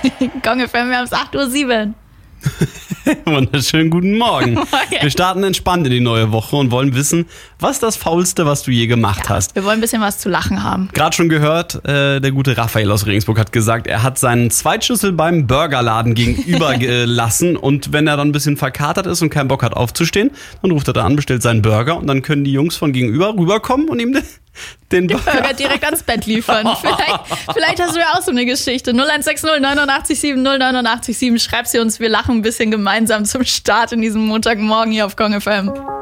Gong FM, wir haben es 8:07 Uhr. Wunderschönen guten Morgen. Wir starten entspannt in die neue Woche und wollen wissen, was das Faulste, was du je gemacht hast. Wir wollen ein bisschen was zu lachen haben. Gerade schon gehört, der gute Raphael aus Regensburg hat gesagt, er hat seinen Zweitschlüssel beim Burgerladen gegenüber gelassen und wenn er dann ein bisschen verkatert ist und keinen Bock hat aufzustehen, dann ruft er da an, bestellt seinen Burger und dann können die Jungs von gegenüber rüberkommen und ihm den Burger direkt ans Bett liefern. Vielleicht hast du ja auch so eine Geschichte. 0160 89 089 7. Schreib sie uns, wir lachen ein bisschen gemeinsam zum Start in diesem Montagmorgen hier auf Gong FM.